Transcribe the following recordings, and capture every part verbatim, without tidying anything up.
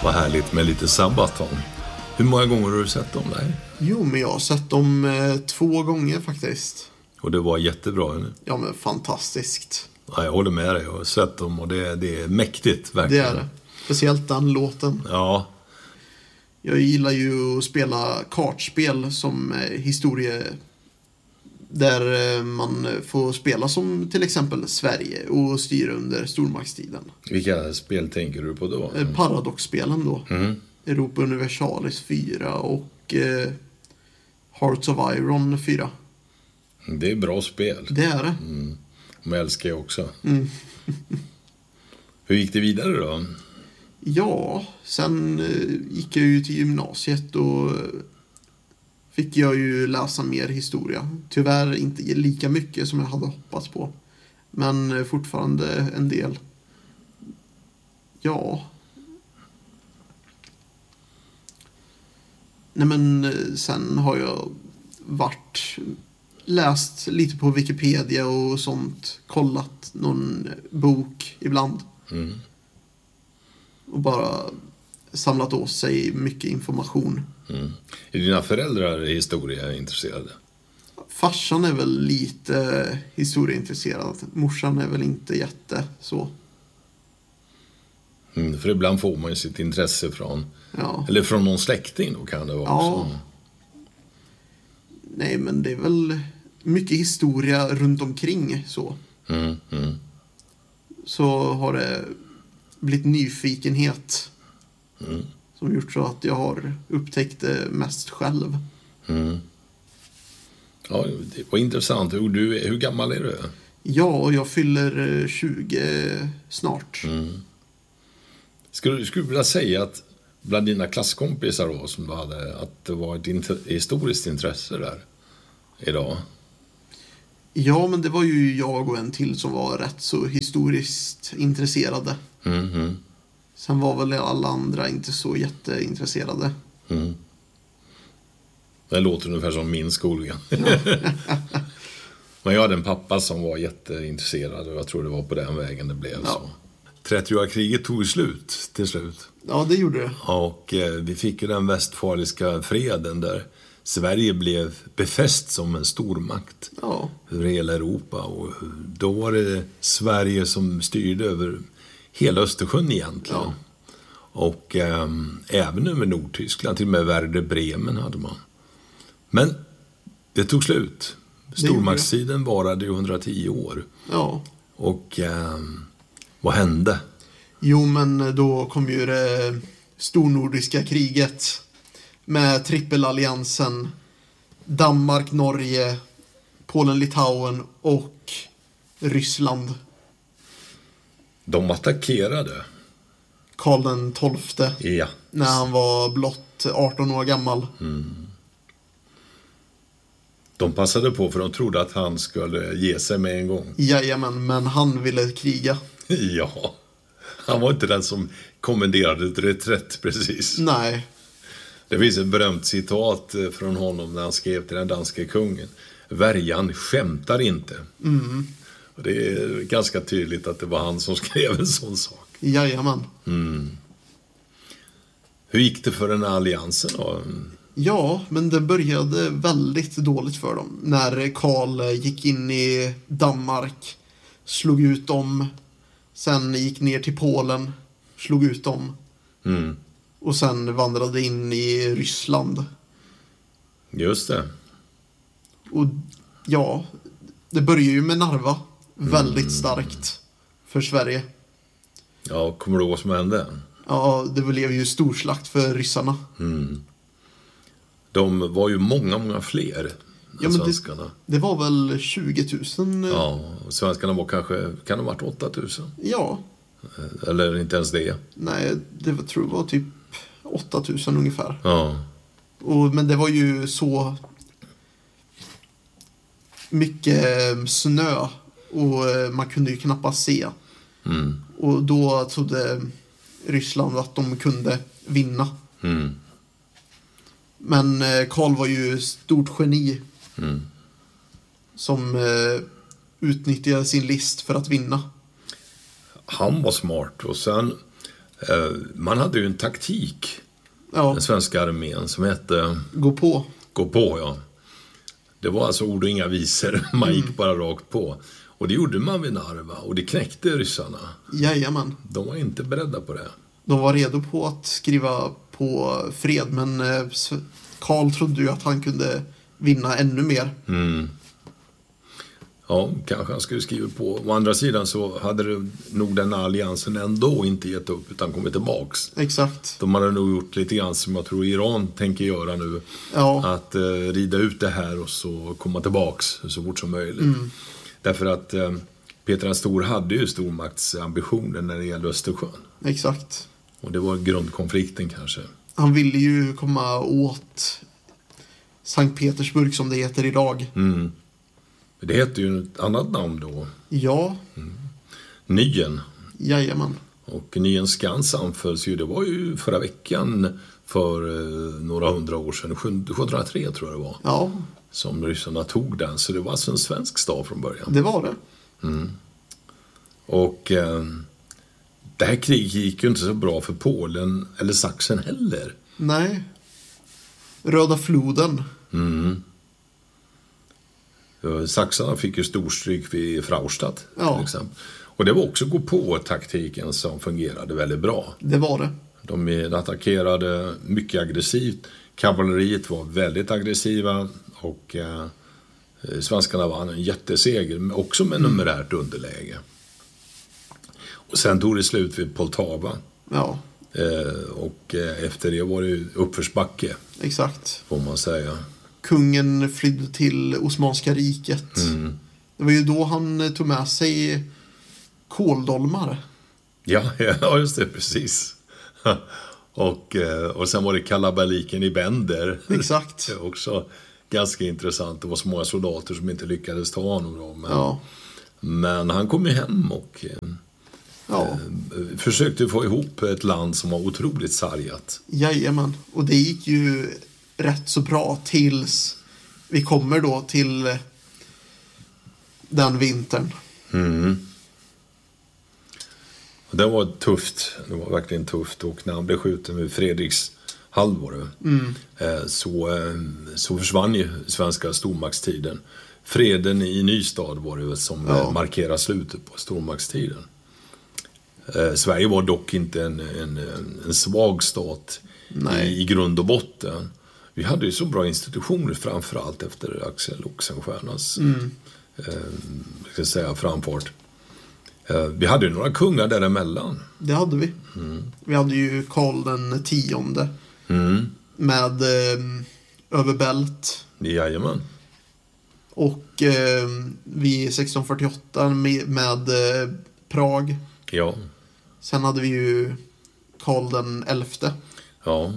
Vad härligt med lite Sabaton. Hur många gånger har du sett dem där? Jo, men jag har sett dem eh, två gånger faktiskt. Och det var jättebra, eller? Ja, men fantastiskt. Ja, jag håller med dig. Jag har sett dem och det, det är mäktigt, verkligen. Det är det. Speciellt den låten. Ja. Jag gillar ju att spela kartspel som eh, historie... Där eh, man får spela som till exempel Sverige och styra under stormaktstiden. Vilka spel tänker du på då? Eh, Paradox-spelen då. Mm. Europa Universalis fyra och eh, Hearts of Iron fyra. Det är bra spel. Det är det. Mm. Men jag älskar jag också. Mm. Hur gick det vidare då? Ja, sen eh, gick jag ju till gymnasiet och fick jag ju läsa mer historia. Tyvärr inte lika mycket som jag hade hoppats på. Men eh, fortfarande en del. Ja. Nej, men eh, sen har jag varit läst lite på Wikipedia och sånt. Kollat någon bok ibland. Mm. Och bara samlat åt sig mycket information. Mm. Är dina föräldrar historieintresserade? Farsan är väl lite historieintresserad. Morsan är väl inte jätte så. Mm, för ibland får man ju sitt intresse från... Ja. Eller från någon släkting då kan det vara Ja. också. Nej, men det är väl mycket historia runt omkring så. Mm, mm. Så har det blivit nyfikenhet. Mm. Som gjort så att jag har upptäckt det mest själv. Mm. Ja, det var intressant. Hur, du, hur gammal är du? Ja, och jag fyller tjugo snart. Mm. Skulle du skulle vilja säga att bland dina klasskompisar då, som du hade, att det var ett inter- historiskt intresse där idag? Ja, men det var ju jag och en till som var rätt så historiskt intresserade. Mm, mm. Sen var väl alla andra inte så jätteintresserade. Mm. Det låter ungefär som min skolgång. Men jag hade en pappa som var jätteintresserad och jag tror det var på den vägen det blev Ja. så. trettioåriga kriget tog slut till slut. Ja, det gjorde det. Och eh, vi fick ju den västfaliska freden där Sverige blev befäst som en stormakt Ja, över hela Europa. Och då var det Sverige som styrde över hela Östersjön egentligen. Ja. Och eh, även över Nordtyskland, till och med Werder Bremen hade man. Men det tog slut. Stormaktstiden varade ju hundratio år. ja. Och eh, vad hände? Jo, men då kom ju det stornordiska kriget med trippelalliansen Danmark, Norge, Polen, Litauen och Ryssland. De attackerade. Karl den tolfte Ja. när han var blott arton år gammal. De passade på för de trodde att han skulle ge sig med en gång. Jajamän, men han ville kriga. Ja. Han var inte den som kommenderade ett reträtt precis. Nej, Det finns ett berömt citat från honom när han skrev till den danska kungen. Värjan skämtar inte. mm. Och det är ganska tydligt att det var han som skrev en sån sak. Jajamän. Mm. Hur gick det för den här alliansen då? Ja, men det började väldigt dåligt för dem. När Karl gick in i Danmark, slog ut dem. Sen gick ner till Polen, slog ut dem. Mm. Och sen vandrade in i Ryssland. Just det. Och ja, det började ju med Narva. Väldigt starkt för Sverige. Ja, kommer du ihåg vad som hände? Ja, det blev ju storslakt för ryssarna. Mm. De var ju många, många fler Ja, än men det- svenskarna. Det var väl tjugo tusen? Ja, och svenskarna var kanske, kan det ha varit åtta tusen? Ja, Eller inte ens det. nej, det var, tror jag var typ åtta tusen ungefär. Ja. Och, men det var ju så mycket eh, snö och eh, man kunde ju knappast se. Mm. Och då trodde Ryssland att de kunde vinna. Mm. Men eh, Karl var ju stort geni Mm. som eh, utnyttjade sin list för att vinna. Han var smart och sen Man hade ju en taktik, Ja. den svenska armén, som hette Gå på. Gå på, ja. Det var alltså ord och inga visor. Man gick mm. bara rakt på. Och det gjorde man vid Narva. Och det knäckte ryssarna. Jajamän. De var inte beredda på det. De var redo på att skriva på fred. Men Karl trodde ju att han kunde vinna ännu mer. Mm. Ja, kanske han skulle skriva på. Å andra sidan så hade det nog den alliansen ändå inte gett upp utan kommit tillbaks. Exakt. De hade nog gjort lite grann som jag tror Iran tänker göra nu. Ja. Att eh, rida ut det här och så komma tillbaks så fort som möjligt. Mm. Därför att eh, Peter den Stor hade ju stormaktsambitioner när det gällde Östersjön. Exakt. Och det var grundkonflikten kanske. Han ville ju komma åt Sankt Petersburg som det heter idag. Mm. Det heter ju ett annat namn då. Ja. Mm. Nyen. Jajamän. Och Nyens Skans anfölls ju, det var ju förra veckan för eh, några hundra år sedan. sjuttonhundratre tror jag det var. Ja. Som ryssarna tog den. Så det var alltså en svensk stad från början. Det var det. Mm. Och eh, det här kriget gick ju inte så bra för Polen eller Sachsen heller. Nej. Röda floden. Mm. Saxarna fick ju storstryk vid Fraustadt ja. till exempel. Och det var också gå på taktiken som fungerade väldigt bra. Det var det. De attackerade mycket aggressivt. Kavalleriet var väldigt aggressiva och eh, svenskarna vann en jätteseger, också med numerärt underläge. Och sen tog det slut vid Poltava. Ja. Eh, och eh, efter det var det uppförsbacke. Exakt. Får man säga. Kungen flydde till Osmanska riket. Mm. Det var ju då han tog med sig kåldolmar. Ja, ja just det, precis. och, och sen var det kalabaliken i Bender. Exakt. Det är också ganska intressant. Det var så många soldater som inte lyckades ta honom då. Men, ja. men han kom ju hem och ja. eh, försökte få ihop ett land som var otroligt sargat. Jajamän. Och det gick ju rätt så bra tills vi kommer då till den vintern. Mm. Och det var tufft. Det var verkligen tufft. Och när han blev skjuten med Fredriks halvår mm. så, så försvann ju svenska stormaktstiden. Freden i Nystad var det som ja. markerar slutet på stormaktstiden. Sverige var dock inte en, en, en svag stat i, i grund och botten. Vi hade ju så bra institutioner framförallt efter Axel Oxenstiernas mm. eh, ska säga, framfart. Eh, vi hade ju några kungar däremellan. Det hade vi. Mm. Vi hade ju Karl den tionde mm. med eh, överbält. Jajamän. Och eh, vid sexton fyrtioåtta med, med eh, Prag. Ja. Sen hade vi ju Karl den elfte. Ja.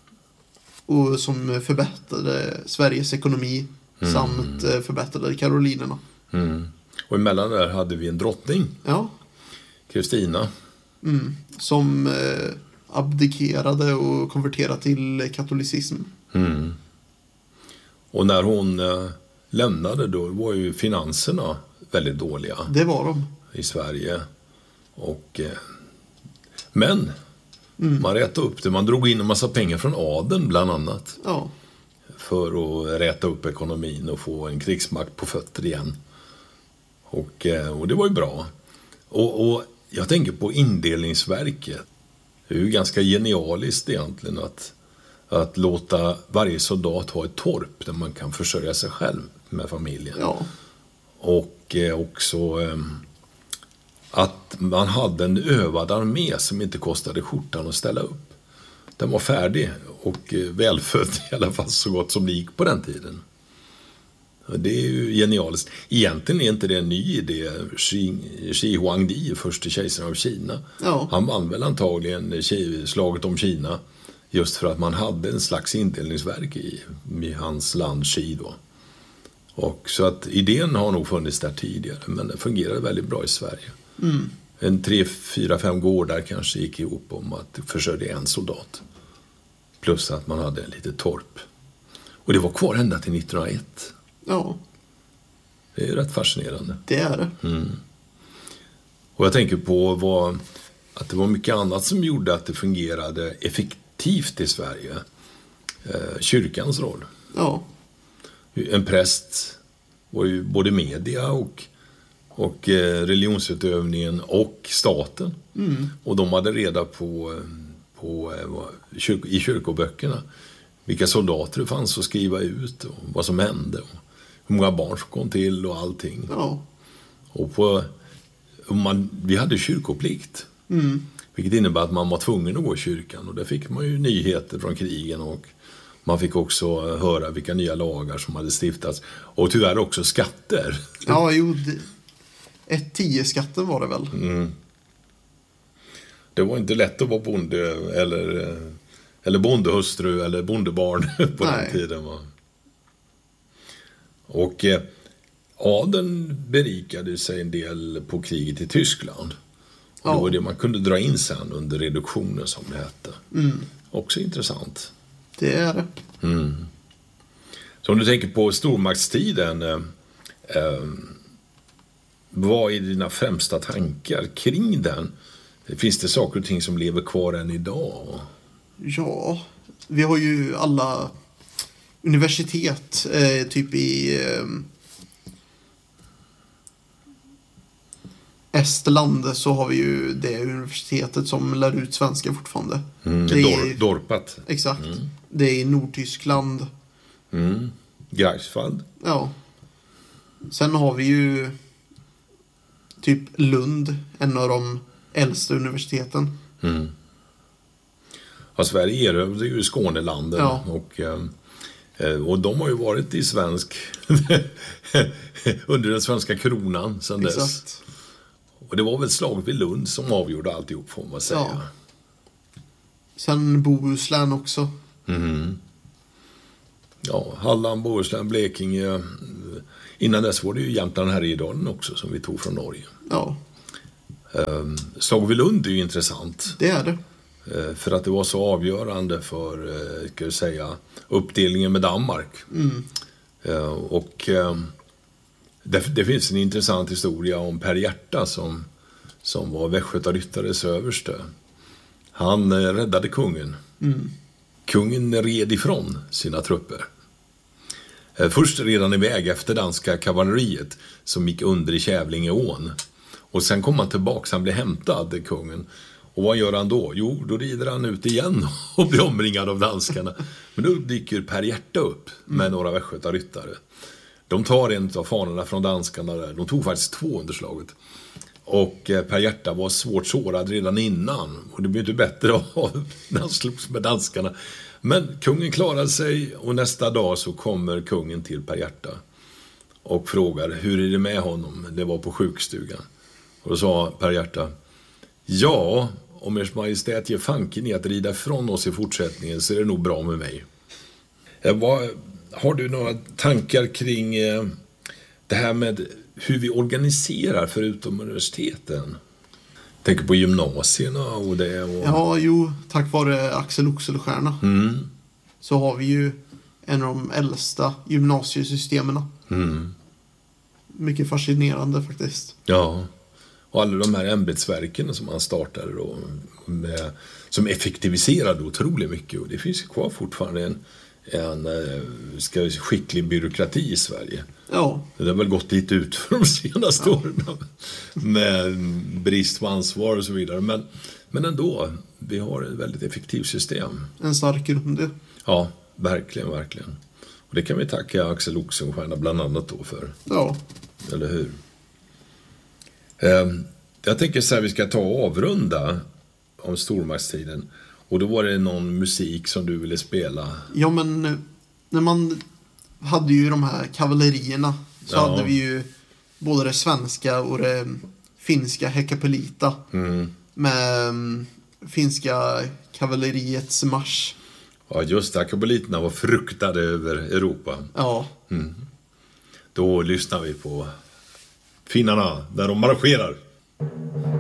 Och som förbättrade Sveriges ekonomi mm. samt förbättrade Karolinerna. Mm. Och emellan där hade vi en drottning. Ja. Kristina. Mm. Som eh, abdikerade och konverterade till katolicism. Mm. Och när hon eh, lämnade då var ju finanserna väldigt dåliga. Det var de. I Sverige. Och, eh, men... Mm. Man rätade upp det. Man drog in en massa pengar från adeln bland annat. Ja. För att räta upp ekonomin och få en krigsmakt på fötter igen. Och, och det var ju bra. Och, och jag tänker på indelningsverket. Det är ju ganska genialiskt egentligen att, att låta varje soldat ha ett torp där man kan försörja sig själv med familjen. Ja. Och också... att man hade en övad armé som inte kostade skjortan att ställa upp. Den var färdig och välfödd i alla fall så gott som det gick på den tiden. Det är ju genialiskt. Egentligen är inte det en ny idé. Shi Huangdi, första kejsaren av Kina. Ja. Han vann väl antagligen slaget om Kina just för att man hade en slags indelningsverk i, i hans land Xi då. Och så att idén har nog funnits där tidigare men den fungerade väldigt bra i Sverige. Mm. En tre, fyra, fem gårdar kanske gick ihop om att försörja en soldat. Plus att man hade en litet torp. Och det var kvar ända till nittonhundraett. Ja. Det är rätt fascinerande. Det är det. Mm. Och jag tänker på vad att det var mycket annat som gjorde att det fungerade effektivt i Sverige. Eh, kyrkans roll. Ja. En präst var ju både media och, och eh, religionsutövningen och staten. Mm. Och de hade reda på, på eh, kyrk, i kyrkoböckerna vilka soldater det fanns att skriva ut och vad som hände och hur många barn som kom till och allting. Ja. Och på, och man, vi hade kyrkoplikt. Mm. Vilket innebär att man var tvungen att gå i kyrkan. Och där fick man ju nyheter från krigen. Och man fick också höra vilka nya lagar som hade stiftats. Och tyvärr också skatter. Ja, jo. Det, ett tio skatten var det väl. Mm. Det var inte lätt att vara bonde eller, eller bondehustru eller bondebarn på Nej. den tiden. Va? Och eh, adeln berikade sig en del på kriget i Tyskland. Och Ja. det var det man kunde dra in sen under reduktionen som det hette. Mm. Också intressant. Det är det. Mm. Så om du tänker på stormaktstiden, eh, eh, vad är dina främsta tankar kring den? Finns det saker och ting som lever kvar än idag? Ja, vi har ju alla universitet, eh, typ i eh, Estland så har vi ju det universitetet som lär ut svenska fortfarande. Mm, det är, Dor- Dorpat. Exakt. Mm. Det är i Nordtyskland. Mm. Greifswald. Ja. Sen har vi ju typ Lund, en av de äldsta universiteten. Mm. Ja, Sverige erövrade ju Skånelanden. Ja. Och, eh, och de har ju varit i svensk under den svenska kronan sedan dess. Exakt. Och det var väl slaget vid Lund som avgjorde alltihop, får man säga. Ja. Sen Bohuslän också. Mm. Ja, Halland, Bohuslän, Blekinge. Innan dess var det ju Jämtland Härjedalen också som vi tog från Norge. Ja, Um, slaget vid Lund är ju intressant. det är det. Uh, för att det var så avgörande för, uh, ska jag säga, uppdelningen med Danmark. Mm. Uh, och um, det, det finns en intressant historia om Per Hjärta som, som var västgötaryttares överste. Han uh, räddade kungen. Mm. Kungen red ifrån sina trupper. Uh, först redan iväg efter danska kavalleriet som gick under i Kävlingeån. Och sen kom han tillbaka, han blev hämtad, kungen. Och vad gör han då? Jo, då rider han ut igen och blir omringad av danskarna. Men då dyker Per Hjärta upp med mm. några västgötaryttare. De tar en av fanorna från danskarna där. De tog faktiskt två under slaget. Och Per Hjärta var svårt sårad redan innan. Och det blev inte bättre av när han slogs med danskarna. Men kungen klarade sig och nästa dag så kommer kungen till Per Hjärta. Och frågar, hur är det med honom? Det var på sjukstugan. Och då sa Per Hjärta, ja, om ers majestät ger fanken i att rida ifrån oss i fortsättningen så är det nog bra med mig. Eh, vad, har du några tankar kring eh, det här med hur vi organiserar förutom universiteten? Tänker på gymnasierna och det. Och... Ja, jo, tack vare Axel Oxenstierna Mm. så har vi ju en av de äldsta gymnasiesystemen. Mm. Mycket fascinerande faktiskt. Ja, och alla de här ämbetsverken som man startade då, med, som effektiviserade otroligt mycket. Och det finns kvar fortfarande en, en ska vi säga, skicklig byråkrati i Sverige. Ja. Det har väl gått lite ut för de senaste ja. åren med brist på ansvar och så vidare. Men, men ändå, vi har ett väldigt effektivt system. En stark grund. Ja, verkligen, verkligen. Och det kan vi tacka Axel Oxenstierna bland annat då för. Ja. Eller hur? Jag tänker så här, vi ska ta och avrunda om stormaktstiden. Och då var det någon musik som du ville spela. Ja, men när man hade ju de här kavallerierna så ja. hade vi ju både det svenska och det finska Hekapelita. Mm. Med um, finska kavalleriets marsch. Ja, just det. Hekapeliterna var fruktade över Europa. Ja. Mm. Då lyssnar vi på finnarna där de marscherar.